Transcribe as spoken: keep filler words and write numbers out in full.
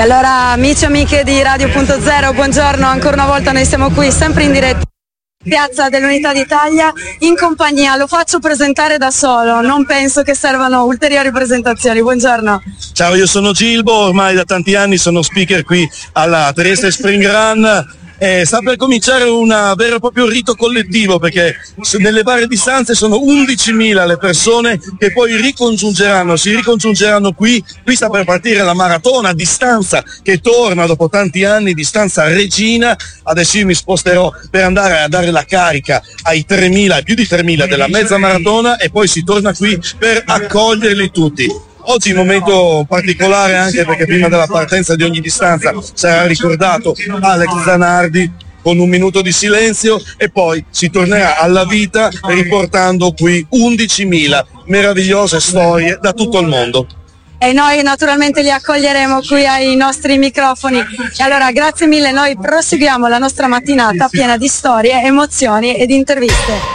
allora amici e amiche di Radio Punto Zero, buongiorno, ancora una volta noi siamo qui sempre in diretta Piazza dell'Unità d'Italia in compagnia, lo faccio presentare da solo, non penso che servano ulteriori presentazioni. Buongiorno. Ciao, io sono Gilbo, ormai da tanti anni sono speaker qui alla Trieste Spring Run. Eh, sta per cominciare un vero e proprio rito collettivo, perché nelle varie distanze sono undicimila le persone che poi ricongiungeranno, si ricongiungeranno qui. Qui sta per partire la maratona a distanza che torna dopo tanti anni, distanza Regina. Adesso io mi sposterò per andare a dare la carica ai tremila, più di tremila della mezza maratona, e poi si torna qui per accoglierli tutti. Oggi è un momento particolare anche perché prima della partenza di ogni distanza sarà ricordato Alex Zanardi con un minuto di silenzio, e poi si tornerà alla vita riportando qui undicimila meravigliose storie da tutto il mondo. E noi naturalmente li accoglieremo qui ai nostri microfoni. E allora grazie mille, noi proseguiamo la nostra mattinata piena di storie, emozioni ed interviste.